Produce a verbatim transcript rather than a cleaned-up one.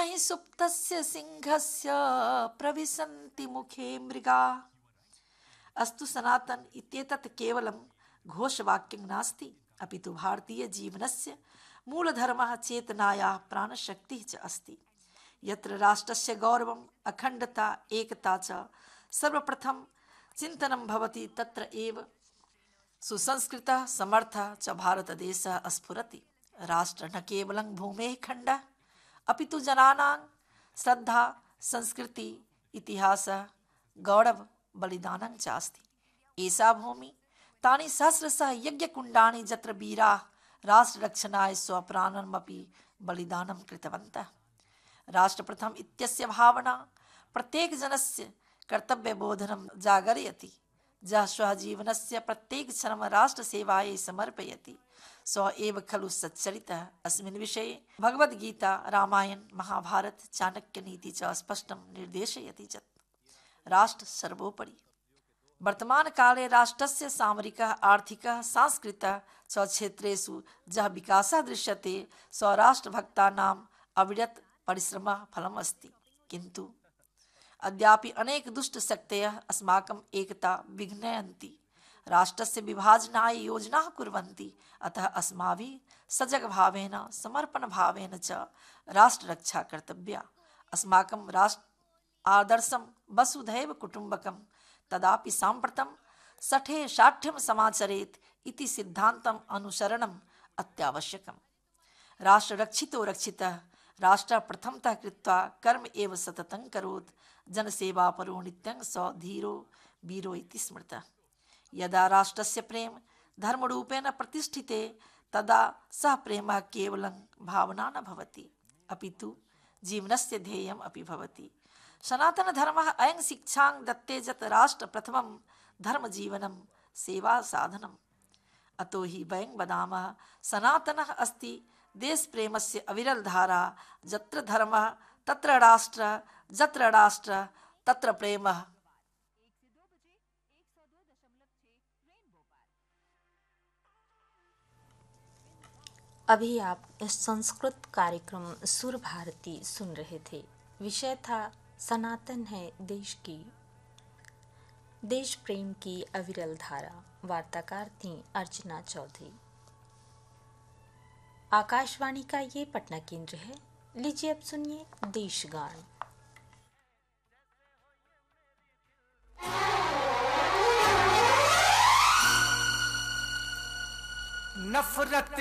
नहि सुप्तस्य सिंहस्य प्रविशन्ति मुखे मृगा। अस्तु सनातन इत्येतत् केवलं घोषवाक्यं नास्ति, अपि तु भारतीय जीवनस्य मूलधर्मः, चेतनायाः प्राणशक्तिः च अस्ति। यत्र राष्ट्रस्य गौरवम्, अखण्डता, एकता च सर्वप्रथम चिन्तनं भवति, तत्र एव सुसंस्कृतः समर्थः च भारतदेशः स्फुरति। राष्ट्र न केवलं भूमेः खण्डः, अपि तु जनानां श्रद्धा, संस्कृति, इतिहासः, गौरव, बलिदानं च अस्ति। एषा भूमि तानि सहस्रशः यज्ञकुण्डानि यत्र वीराः राष्ट्ररक्षणाय स्वप्राणमपि बलिदानं कृतवन्तः। राष्ट्रप्रथम इत्यस्य भावना प्रत्येकजनस्य कर्तव्यबोधनं जागरयति। यः स्वजीवनस्य प्रत्येकक्षणं राष्ट्रसेवायै समर्पयति, सः एव खलु सच्चरितः। अस्मिन् विषये भगवद्गीता, रामायण, महाभारत, चाणक्यनीति च स्पष्टं निर्देशयति यत् राष्ट्र सर्वोपरि। वर्तमानकाले राष्ट्रस्य सामरिकः, आर्थिकः, सांस्कृतिकः च क्षेत्रेषु यः विकासः दृश्यते, सः राष्ट्रभक्तानाम् अविरत परिश्रमः फलम् अस्ति। किन्तु अद्यापि अनेक दुष्टशक्तयः अस्माकम् एकता विघ्नयन्ति, राष्ट्रस्य विभाजनाय योजनाः कुर्वन्ति। अतः अस्माभिः सजगभावेन, समर्पणभावेन च राष्ट्ररक्षा कर्तव्या। अस्माकं राष्ट्र आदर्शं वसुधैव कुटुम्बकं, तदापि साम्प्रतं सठे शाठ्यं समाचरेत् इति सिद्धान्तम् अनुसरणम् अत्यावश्यकम्। राष्ट्ररक्षितो रक्षितः। राष्ट्र प्रथमतः कृत्वा कर्म एव सततं करोत्। जनसेवापरो नित्यं स धीरो वीरो इति स्मृतः। यदा राष्ट्रस्य प्रेम धर्मरूपेण प्रतिष्ठिते, तदा सः प्रेमः केवलं भावना न भवति, अपि तु जीवनस्य ध्येयम् अपि भवति। सनातनधर्मः अयं शिक्षां दत्ते यत् राष्ट्र प्रथमं धर्मजीवनं सेवा साधनम्। अतो हि वयं वदामः, सनातनः अस्ति देशप्रेमस्य अविरलधारा। यत्र धर्मः तत्र राष्ट्रः, यत्र राष्ट्रः तत्र प्रेमः। अभी आप इस संस्कृत कार्यक्रम सुर भारती सुन रहे थे। विषय था सनातन है देश की, देश प्रेम की अविरल धारा। वार्ताकार थी अर्चना चौधरी। आकाशवाणी का ये पटना केंद्र है। लीजिए अब सुनिए देशगान। नफरत